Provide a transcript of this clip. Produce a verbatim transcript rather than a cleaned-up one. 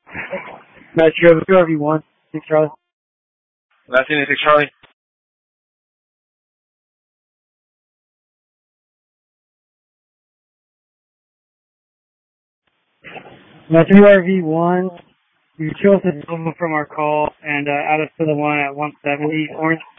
Match you over to R V one. Six Charlie. Last name is Six Charlie. Match you R V one. You chose the from our call and uh, add us to the one at one seventy Orange.